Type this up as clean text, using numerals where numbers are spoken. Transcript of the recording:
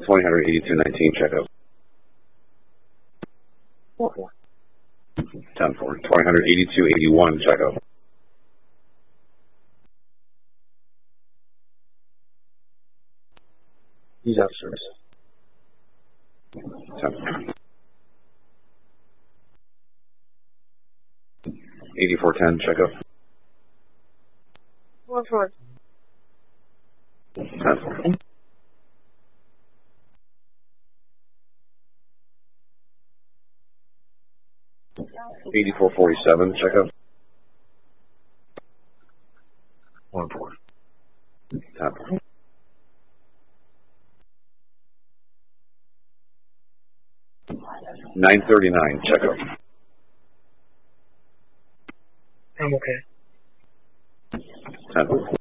208219, check out. 4-4. 10-4. 208281, check out. He's out of service. 10-4. 8410, check out. 4-4. 10-4. 8447, check out. 1-4. 10-4. 939, check out. I'm okay. 10-4.